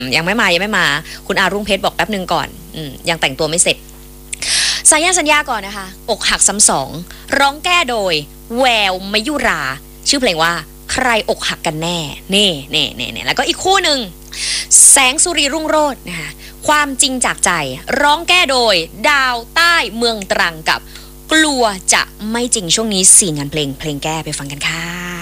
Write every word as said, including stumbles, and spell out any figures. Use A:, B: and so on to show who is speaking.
A: ยังไม่มายังไม่มาคุณอารุ่งเพชรบอกแป๊บนึงก่อนอืมยังแต่งตัวไม่เสร็จสายันสัญญาก่อนนะคะอกหักซ้ำสองร้องแก้โดยแววมยุรา ชื่อเพลงว่าใครอกหักกันแน่นี่นี่นี่นี่แล้วก็อีกคู่หนึ่งแสงสุรีรุ่งโรจน์นะคะความจริงจากใจร้องแก้โดยดาวใต้เมืองตรังกับกลัวจะไม่จริงช่วงนี้สี่งานเพลงเพลงแก้ไปฟังกันค่ะ